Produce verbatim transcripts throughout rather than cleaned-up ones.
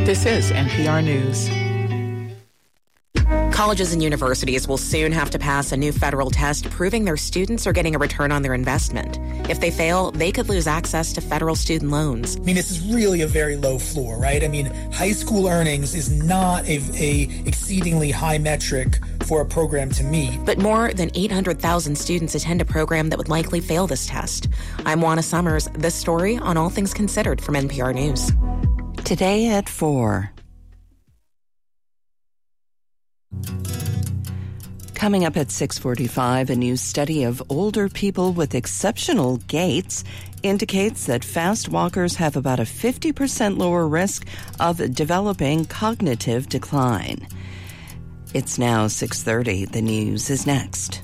This is N P R News. Colleges and universities will soon have to pass a new federal test proving their students are getting a return on their investment. If they fail, they could lose access to federal student loans. I mean, this is really a very low floor, right? I mean, high school earnings is not a, a exceedingly high metric for a program to meet. But more than eight hundred thousand students attend a program that would likely fail this test. I'm Juana Summers. This story on All Things Considered from N P R News. Today at four. Coming up at six forty-five, a new study of older people with exceptional gaits indicates that fast walkers have about a fifty percent lower risk of developing cognitive decline. It's now six thirty. The news is next.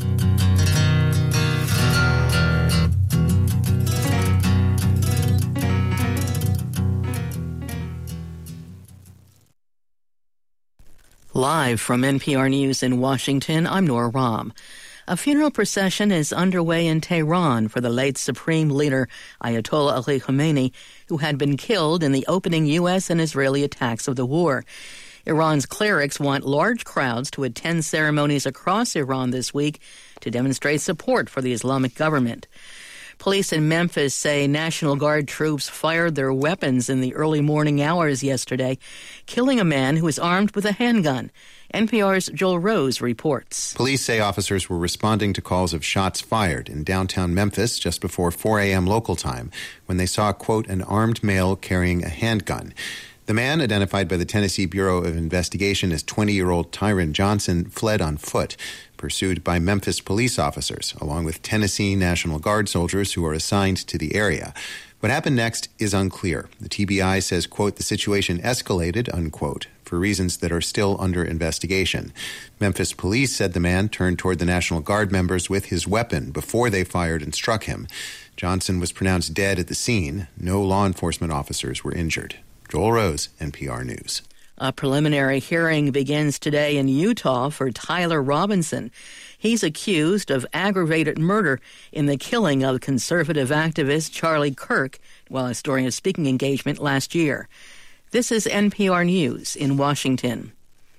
Live from N P R News in Washington, I'm Nora Rahm. A funeral procession is underway in Tehran for the late Supreme Leader Ayatollah Ali Khamenei, who had been killed in the opening U S and Israeli attacks of the war. Iran's clerics want large crowds to attend ceremonies across Iran this week to demonstrate support for the Islamic government. Police in Memphis say National Guard troops fired their weapons in the early morning hours yesterday, killing a man who was armed with a handgun. N P R's Joel Rose reports. Police say officers were responding to calls of shots fired in downtown Memphis just before four a.m. local time when they saw, quote, an armed male carrying a handgun. The man, identified by the Tennessee Bureau of Investigation as twenty-year-old Tyron Johnson, fled on foot, pursued by Memphis police officers, along with Tennessee National Guard soldiers who are assigned to the area. What happened next is unclear. The T B I says, quote, the situation escalated, unquote, for reasons that are still under investigation. Memphis police said the man turned toward the National Guard members with his weapon before they fired and struck him. Johnson was pronounced dead at the scene. No law enforcement officers were injured. Joel Rose, N P R News. A preliminary hearing begins today in Utah for Tyler Robinson. He's accused of aggravated murder in the killing of conservative activist Charlie Kirk while during a speaking engagement last year. This is N P R News in Washington.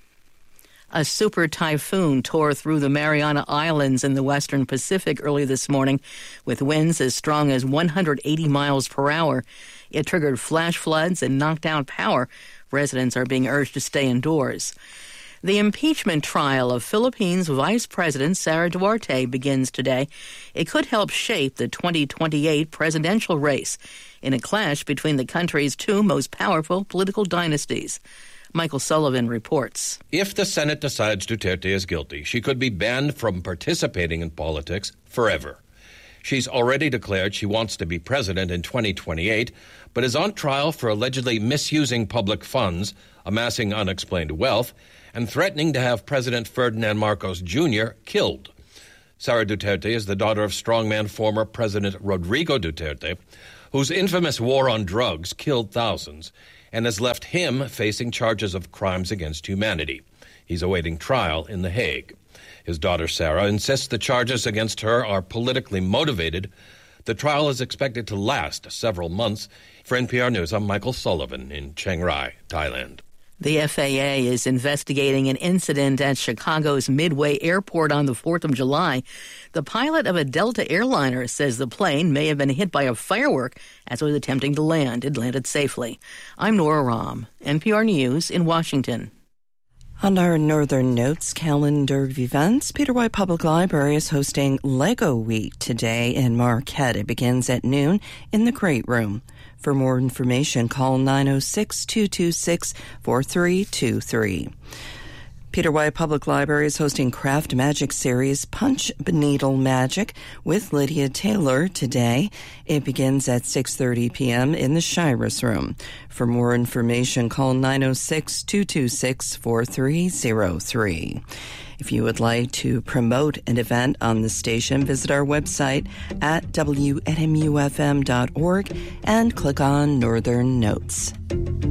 A super typhoon tore through the Mariana Islands in the western Pacific early this morning with winds as strong as one hundred eighty miles per hour. It triggered flash floods and knocked out power. Residents are being urged to stay indoors. The impeachment trial of Philippines Vice President Sara Duterte begins today. It could help shape the twenty twenty-eight presidential race in a clash between the country's two most powerful political dynasties. Michael Sullivan reports. If the Senate decides Duterte is guilty, she could be banned from participating in politics forever. She's already declared she wants to be president in twenty twenty-eight, but is on trial for allegedly misusing public funds, amassing unexplained wealth, and threatening to have President Ferdinand Marcos Junior killed. Sara Duterte is the daughter of strongman former President Rodrigo Duterte, whose infamous war on drugs killed thousands, and has left him facing charges of crimes against humanity. He's awaiting trial in The Hague. His daughter, Sarah, insists the charges against her are politically motivated. The trial is expected to last several months. For N P R News, I'm Michael Sullivan in Chiang Rai, Thailand. The F A A is investigating an incident at Chicago's Midway Airport on the fourth of July. The pilot of a Delta airliner says the plane may have been hit by a firework as it was attempting to land. It landed safely. I'm Nora Rahm, N P R News in Washington. On our Northern Notes calendar of events, Peter White Public Library is hosting Lego Week today in Marquette. It begins at noon in the Great Room. For more information, call nine oh six, two two six, four three two three. Peter White Public Library is hosting Craft Magic Series Punch Needle Magic with Lydia Taylor today. It begins at six thirty p.m. in the Shiras Room. For more information, call nine oh six, two two six, four three oh three. If you would like to promote an event on the station, visit our website at W N M U F M dot org and click on Northern Notes.